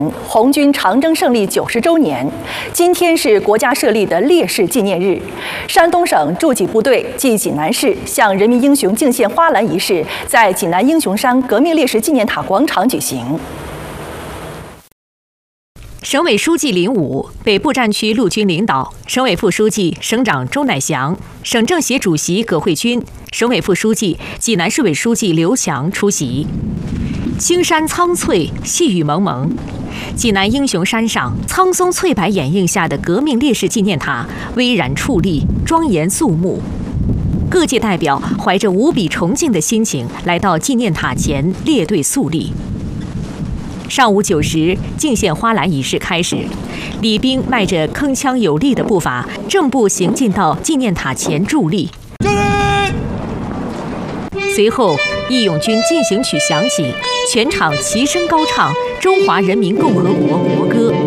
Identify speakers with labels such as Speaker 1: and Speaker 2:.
Speaker 1: 红军长征胜利90周年，今天是国家设立的烈士纪念日。山东省驻济部队暨济南市向人民英雄敬献花篮仪式在济南英雄山革命烈士纪念塔广场举行。
Speaker 2: 省委书记林武、北部战区陆军领导、省委副书记、省长周乃祥、省政协主席葛慧君、省委副书记、济南市委书记刘翔出席。青山苍翠，细雨蒙蒙。济南英雄山上，苍松翠柏掩映下的革命烈士纪念塔巍然矗立，庄严肃穆。各界代表怀着无比崇敬的心情来到纪念塔前列队肃立。上午9时，敬献花篮仪式开始，礼兵迈着铿锵有力的步伐，正步行进到纪念塔前伫立。随后，义勇军进行曲响起，全场齐声高唱《中华人民共和国国歌》。